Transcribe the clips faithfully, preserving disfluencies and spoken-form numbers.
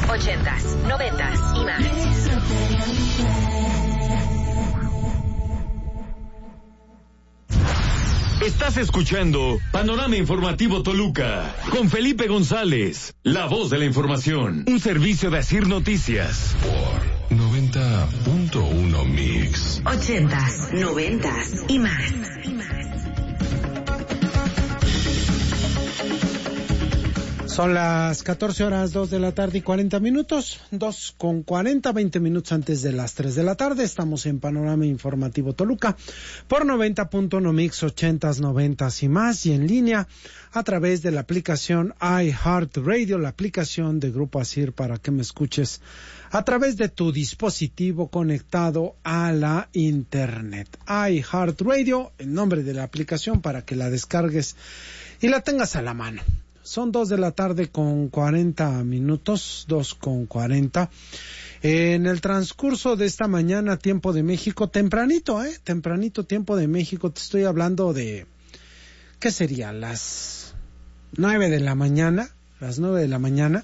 ochentas, noventas y más. Estás escuchando Panorama Informativo Toluca con Felipe González, la voz de la información, un servicio de Asir Noticias por noventa punto uno Mix. Ochentas, noventas y más. Son las catorce horas, dos de la tarde y cuarenta minutos, dos con cuarenta, veinte minutos antes de las tres de la tarde. Estamos en Panorama Informativo Toluca por noventa punto uno Mix, ochentas, noventas y más, y en línea a través de la aplicación iHeartRadio, la aplicación de Grupo Asir, para que me escuches a través de tu dispositivo conectado a la internet. iHeartRadio, el nombre de la aplicación, para que la descargues y la tengas a la mano. Son dos de la tarde con cuarenta minutos, dos con cuarenta. En el transcurso de esta mañana, tiempo de México, tempranito, ¿eh? Tempranito, tiempo de México, te estoy hablando de, ¿qué sería? Las nueve de la mañana, las nueve de la mañana.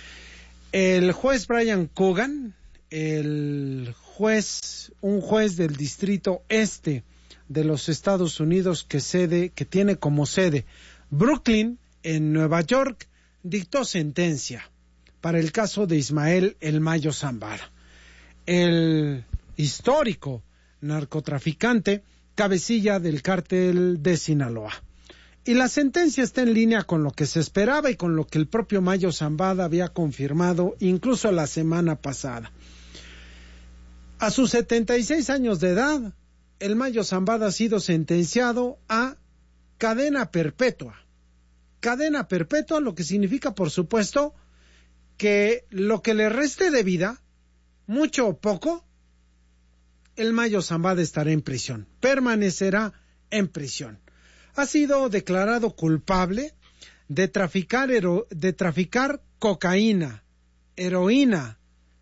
El juez Brian Cogan, el juez, un juez del Distrito Este de los Estados Unidos que sede, que tiene como sede Brooklyn, en Nueva York, dictó sentencia para el caso de Ismael El Mayo Zambada, el histórico narcotraficante, cabecilla del cártel de Sinaloa. Y la sentencia está en línea con lo que se esperaba y con lo que el propio Mayo Zambada había confirmado incluso la semana pasada. A sus setenta y seis años de edad, el Mayo Zambada ha sido sentenciado a cadena perpetua. Cadena perpetua, lo que significa, por supuesto, que lo que le reste de vida, mucho o poco, el Mayo Zambada estará en prisión, permanecerá en prisión. Ha sido declarado culpable de traficar, hero- de traficar cocaína, heroína,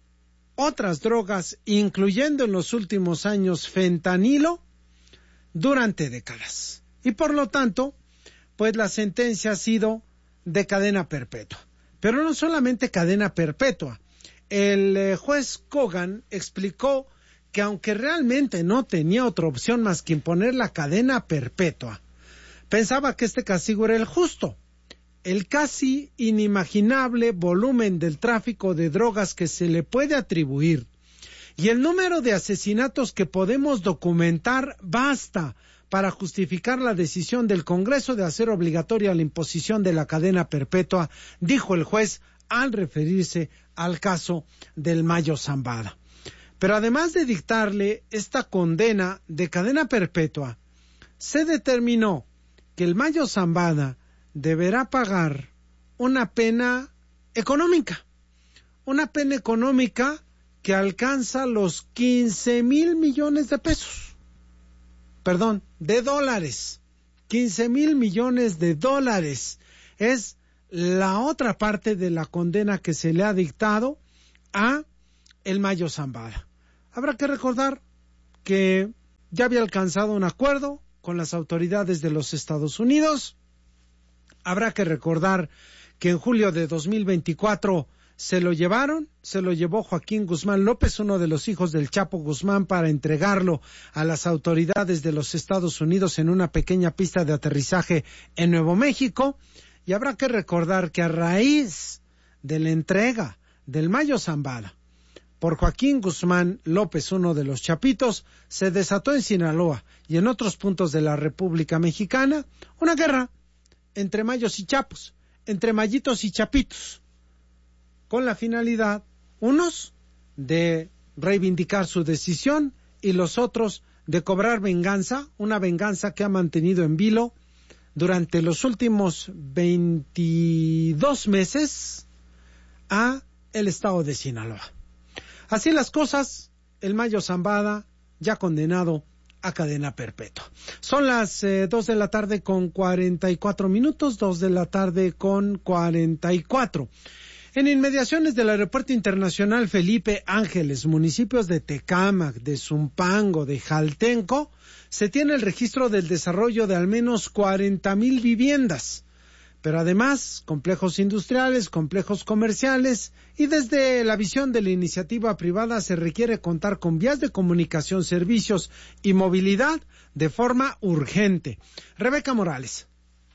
otras drogas, incluyendo en los últimos años fentanilo, durante décadas. Y por lo tanto, pues la sentencia ha sido de cadena perpetua. Pero no solamente cadena perpetua. El eh, juez Cogan explicó que aunque realmente no tenía otra opción más que imponer la cadena perpetua, pensaba que este castigo era el justo. El casi inimaginable volumen del tráfico de drogas que se le puede atribuir y el número de asesinatos que podemos documentar basta para justificar la decisión del Congreso de hacer obligatoria la imposición de la cadena perpetua, dijo el juez al referirse al caso del Mayo Zambada. Pero además de dictarle esta condena de cadena perpetua, se determinó que el Mayo Zambada deberá pagar una pena económica, una pena económica que alcanza los quince mil millones de pesos. Perdón, de dólares, quince mil millones de dólares, es la otra parte de la condena que se le ha dictado a el Mayo Zambada. Habrá que recordar que ya había alcanzado un acuerdo con las autoridades de los Estados Unidos. Habrá que recordar que en julio de dos mil veinticuatro se lo llevaron, se lo llevó Joaquín Guzmán López, uno de los hijos del Chapo Guzmán, para entregarlo a las autoridades de los Estados Unidos en una pequeña pista de aterrizaje en Nuevo México. Y habrá que recordar que a raíz de la entrega del Mayo Zambada por Joaquín Guzmán López, uno de los chapitos, se desató en Sinaloa y en otros puntos de la República Mexicana una guerra entre mayos y chapos, entre mayitos y chapitos, con la finalidad, unos, de reivindicar su decisión y los otros de cobrar venganza, una venganza que ha mantenido en vilo durante los últimos veintidós meses a el estado de Sinaloa. Así las cosas, el Mayo Zambada ya condenado a cadena perpetua. Son las eh, dos de la tarde con cuarenta y cuatro minutos, dos de la tarde con cuarenta y cuatro. En inmediaciones del Aeropuerto Internacional Felipe Ángeles, municipios de Tecámac, de Zumpango, de Jaltenco, se tiene el registro del desarrollo de al menos cuarenta mil viviendas. pero además complejos industriales, complejos comerciales, y desde la visión de la iniciativa privada se requiere contar con vías de comunicación, servicios y movilidad de forma urgente. Rebeca Morales.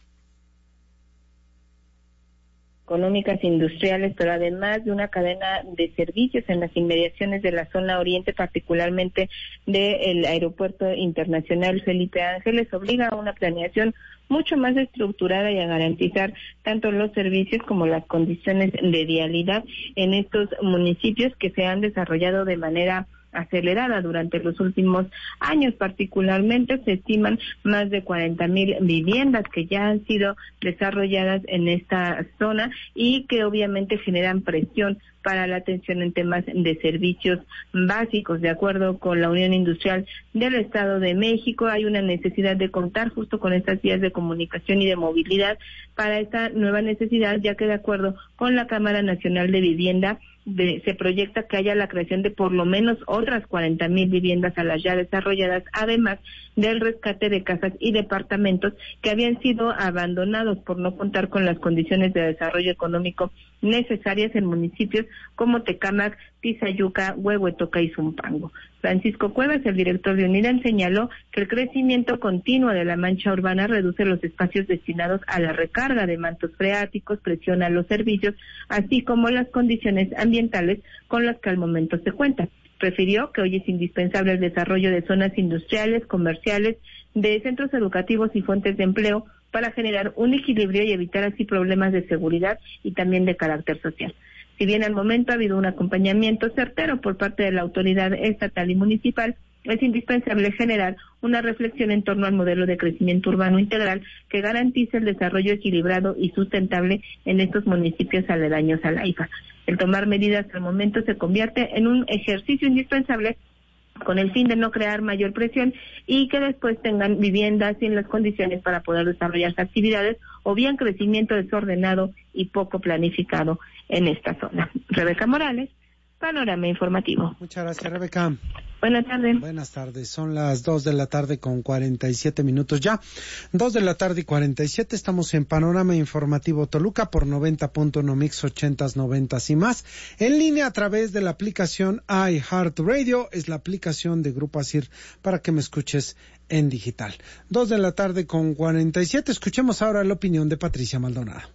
Económicas, industriales, pero además de una cadena de servicios en las inmediaciones de la zona oriente, particularmente del Aeropuerto Internacional Felipe Ángeles, obliga a una planeación mucho más estructurada y a garantizar tanto los servicios como las condiciones de vialidad en estos municipios que se han desarrollado de manera acelerada durante los últimos años. Particularmente se estiman más de cuarenta mil viviendas que ya han sido desarrolladas en esta zona y que obviamente generan presión para la atención en temas de servicios básicos. De acuerdo con la Unión Industrial del Estado de México, hay una necesidad de contar justo con estas vías de comunicación y de movilidad para esta nueva necesidad, ya que de acuerdo con la Cámara Nacional de Vivienda, De, se proyecta que haya la creación de por lo menos otras cuarenta mil viviendas a las ya desarrolladas, además del rescate de casas y departamentos que habían sido abandonados por no contar con las condiciones de desarrollo económico necesarias en municipios como Tecámac, Tizayuca, Huehuetoca y Zumpango. Francisco Cuevas, el director de UNIRAN, señaló que el crecimiento continuo de la mancha urbana reduce los espacios destinados a la recarga de mantos freáticos, presiona los servicios, así como las condiciones ambientales con las que al momento se cuenta. Refirió que hoy es indispensable el desarrollo de zonas industriales, comerciales, de centros educativos y fuentes de empleo para generar un equilibrio y evitar así problemas de seguridad y también de carácter social. Si bien al momento ha habido un acompañamiento certero por parte de la autoridad estatal y municipal, es indispensable generar una reflexión en torno al modelo de crecimiento urbano integral que garantice el desarrollo equilibrado y sustentable en estos municipios aledaños a la I F A. El tomar medidas al momento se convierte en un ejercicio indispensable con el fin de no crear mayor presión y que después tengan viviendas sin las condiciones para poder desarrollar sus actividades, o bien crecimiento desordenado y poco planificado en esta zona. Rebeca Morales, Panorama Informativo. Muchas gracias, Rebeca. Buenas tardes. Buenas tardes. Son las dos de la tarde con cuarenta y siete minutos ya. Dos de la tarde y cuarenta y siete. Estamos en Panorama Informativo Toluca por noventa punto uno Mix ochentas, noventas y más. En línea a través de la aplicación iHeartRadio. Es la aplicación de Grupo Asir para que me escuches en digital. Dos de la tarde con cuarenta y siete. Escuchemos ahora la opinión de Patricia Maldonado.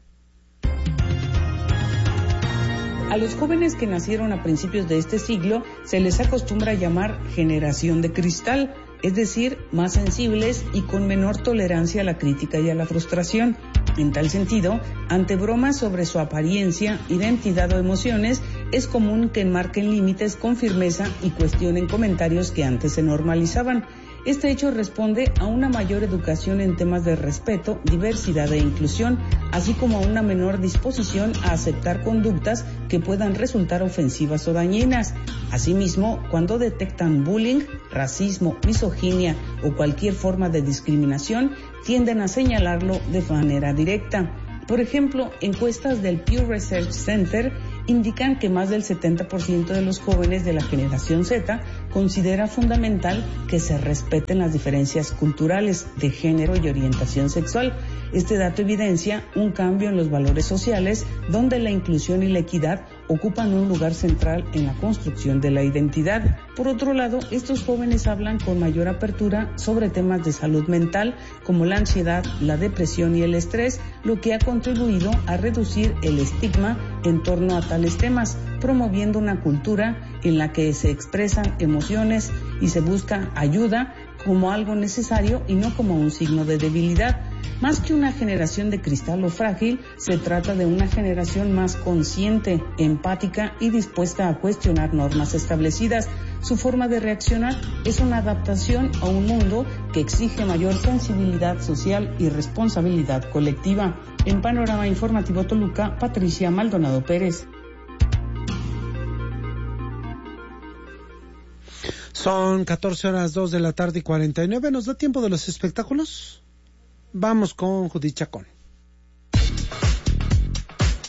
A los jóvenes que nacieron a principios de este siglo se les acostumbra llamar generación de cristal, es decir, más sensibles y con menor tolerancia a la crítica y a la frustración. En tal sentido, ante bromas sobre su apariencia, identidad o emociones, es común que enmarquen límites con firmeza y cuestionen comentarios que antes se normalizaban. Este hecho responde a una mayor educación en temas de respeto, diversidad e inclusión, así como a una menor disposición a aceptar conductas que puedan resultar ofensivas o dañinas. Asimismo, cuando detectan bullying, racismo, misoginia o cualquier forma de discriminación, tienden a señalarlo de manera directa. Por ejemplo, encuestas del Pew Research Center indican que más del setenta por ciento de los jóvenes de la generación Z considera fundamental que se respeten las diferencias culturales, de género y orientación sexual. Este dato evidencia un cambio en los valores sociales, donde la inclusión y la equidad ocupan un lugar central en la construcción de la identidad. Por otro lado, estos jóvenes hablan con mayor apertura sobre temas de salud mental, como la ansiedad, la depresión y el estrés, lo que ha contribuido a reducir el estigma en torno a tales temas, promoviendo una cultura en la que se expresan emociones y se busca ayuda como algo necesario y no como un signo de debilidad. Más que una generación de cristal o frágil, se trata de una generación más consciente, empática y dispuesta a cuestionar normas establecidas. Su forma de reaccionar es una adaptación a un mundo que exige mayor sensibilidad social y responsabilidad colectiva. En Panorama Informativo Toluca, Patricia Maldonado Pérez. Son catorce horas dos de la tarde y cuarenta y nueve. ¿Nos da tiempo de los espectáculos? Vamos con Judith Chacón.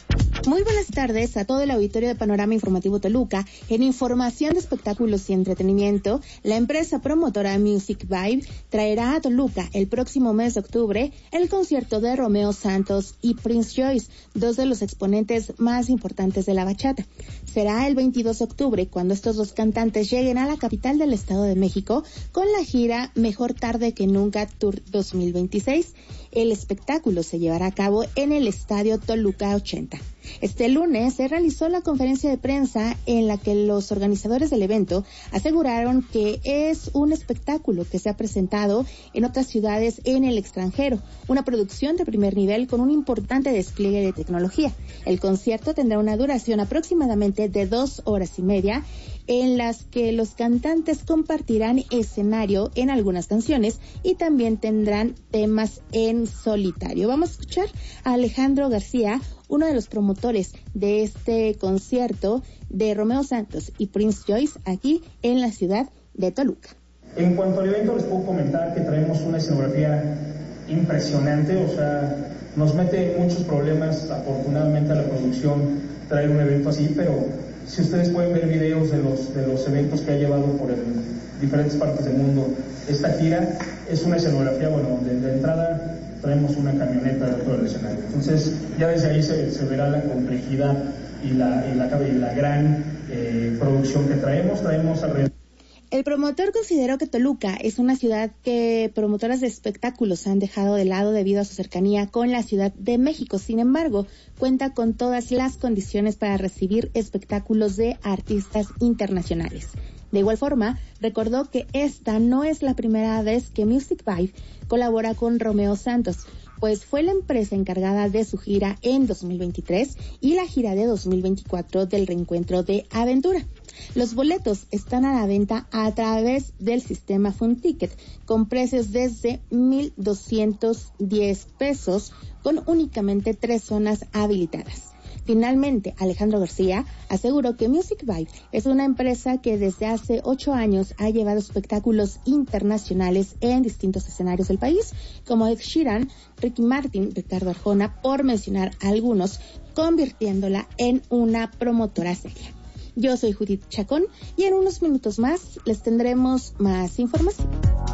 Muy buenas tardes a todo el auditorio de Panorama Informativo Toluca. En información de espectáculos y entretenimiento, la empresa promotora Music Vibe traerá a Toluca el próximo mes de octubre el concierto de Romeo Santos y Prince Joyce, dos de los exponentes más importantes de la bachata. Será el veintidós de octubre cuando estos dos cantantes lleguen a la capital del Estado de México con la gira Mejor Tarde que Nunca Tour dos mil veintiséis. El espectáculo se llevará a cabo en el Estadio Toluca ochenta. Este lunes se realizó la conferencia de prensa en la que los organizadores del evento aseguraron que es un espectáculo que se ha presentado en otras ciudades en el extranjero, una producción de primer nivel con un importante despliegue de tecnología. El concierto tendrá una duración aproximadamente de dos horas y media, en las que los cantantes compartirán escenario en algunas canciones y también tendrán temas en solitario. Vamos a escuchar a Alejandro García, uno de los promotores de este concierto de Romeo Santos y Prince Joyce aquí en la ciudad de Toluca. En cuanto al evento, les puedo comentar que traemos una escenografía impresionante, o sea, nos mete muchos problemas, afortunadamente, a la producción traer un evento así, pero si ustedes pueden ver videos de los, de los eventos que ha llevado por el, diferentes partes del mundo, esta gira es una escenografía, bueno, de, de entrada traemos una camioneta de todo el escenario. Entonces, ya desde ahí se, se verá la complejidad y la, y la, y la gran eh, producción que traemos. Traemos alrededor. El promotor consideró que Toluca es una ciudad que promotoras de espectáculos han dejado de lado debido a su cercanía con la Ciudad de México. Sin embargo, cuenta con todas las condiciones para recibir espectáculos de artistas internacionales. De igual forma, recordó que esta no es la primera vez que Music Vibe colabora con Romeo Santos, pues fue la empresa encargada de su gira en dos mil veintitrés y la gira de dos mil veinticuatro del reencuentro de Aventura. Los boletos están a la venta a través del sistema Funticket con precios desde mil doscientos diez pesos con únicamente tres zonas habilitadas. Finalmente, Alejandro García aseguró que Music Vibe es una empresa que desde hace ocho años ha llevado espectáculos internacionales en distintos escenarios del país, como Ed Sheeran, Ricky Martin, Ricardo Arjona, por mencionar algunos, convirtiéndola en una promotora seria. Yo soy Judith Chacón y en unos minutos más les tendremos más información.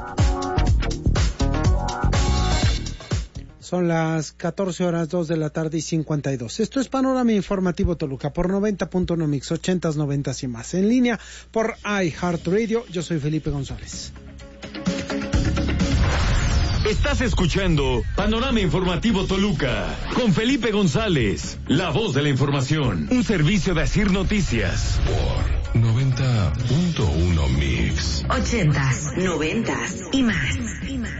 Son las catorce horas dos de la tarde y cincuenta y dos. Esto es Panorama Informativo Toluca por noventa punto uno Mix, ochentas, noventas y más. En línea por iHeartRadio. Yo soy Felipe González. Estás escuchando Panorama Informativo Toluca con Felipe González, la voz de la información. Un servicio de Asir Noticias. Por noventa punto uno Mix. Ochentas, noventas y más. Y más.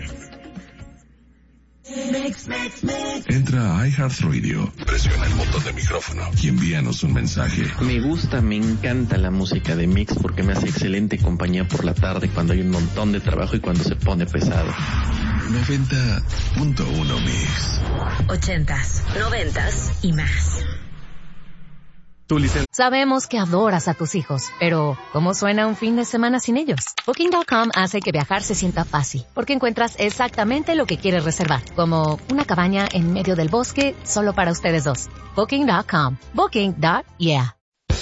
Mix, mix, mix. Entra a iHeartRadio, presiona el botón de micrófono y envíanos un mensaje. Me gusta, me encanta la música de Mix porque me hace excelente compañía por la tarde cuando hay un montón de trabajo y cuando se pone pesado. noventa punto uno Mix. Ochentas, noventas y más. Sabemos que adoras a tus hijos, pero ¿cómo suena un fin de semana sin ellos? Booking punto com hace que viajar se sienta fácil, porque encuentras exactamente lo que quieres reservar, como una cabaña en medio del bosque solo para ustedes dos. Booking punto com. Booking. Yeah.